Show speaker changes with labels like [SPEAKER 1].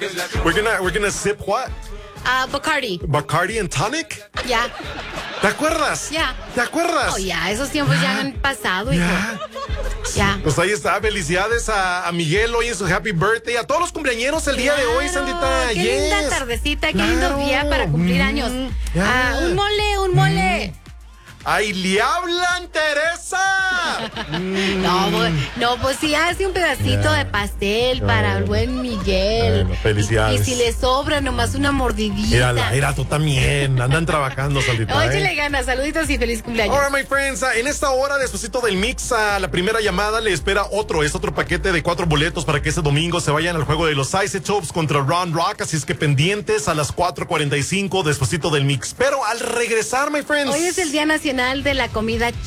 [SPEAKER 1] We're gonna sip what?
[SPEAKER 2] Bacardi.
[SPEAKER 1] Bacardi and tonic?
[SPEAKER 2] Ya.
[SPEAKER 1] ¿Te acuerdas?
[SPEAKER 2] Ya.
[SPEAKER 1] ¿Te acuerdas?
[SPEAKER 2] Oh, ya, esos tiempos ya han pasado, hijo. Ya.
[SPEAKER 1] Pues ahí está, felicidades a Miguel hoy en su happy birthday, a todos los cumpleañeros el día de hoy, Sandita.
[SPEAKER 2] Qué linda tardecita, qué lindo día para cumplir años. Un mole.
[SPEAKER 1] ¡Ay, le hablan, Teresa!
[SPEAKER 2] No, pues sí, hace un pedacito de pastel para el buen Miguel.
[SPEAKER 1] Bueno, felicidades.
[SPEAKER 2] Y si le sobra, nomás una mordidita.
[SPEAKER 1] Mira, tú también. Andan trabajando, Sandita.
[SPEAKER 2] Oye, le ganas. Saluditos y feliz cumpleaños.
[SPEAKER 1] Ahora, my friends, en esta hora, despuesito del mix, a la primera llamada le espera otro paquete de 4 boletos para que ese domingo se vayan al juego de los Isotopes contra Round Rock. Así es que pendientes a las 4:45, despuesito del mix. Pero al regresar, my friends.
[SPEAKER 2] Hoy es el Día Nacional de la Comida